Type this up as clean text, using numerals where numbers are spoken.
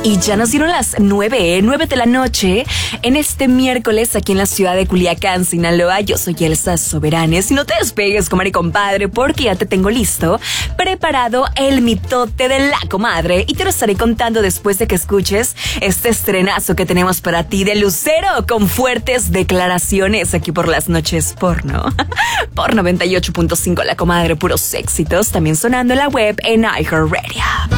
Y ya nos dieron las 9 de la noche en este miércoles aquí en la ciudad de Culiacán, Sinaloa. Yo soy Elsa Soberanes y no te despegues, comadre y compadre, porque ya te tengo listo, preparado el mitote de la comadre, y te lo estaré contando después de que escuches este estrenazo que tenemos para ti de Lucero con fuertes declaraciones aquí por las noches porno. Por 98.5 la comadre, puros éxitos, también sonando en la web en iHeartRadio.